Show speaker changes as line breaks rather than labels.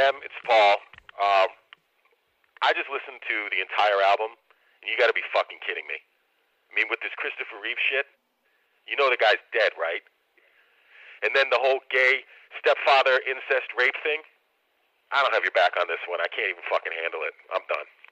Em, it's Paul. I just listened to the entire album, and you got to be fucking kidding me. I mean, with this Christopher Reeve shit, you know the guy's dead, right? And then the whole gay stepfather incest rape thing. I don't have your back on this one. I can't even fucking handle it. I'm done.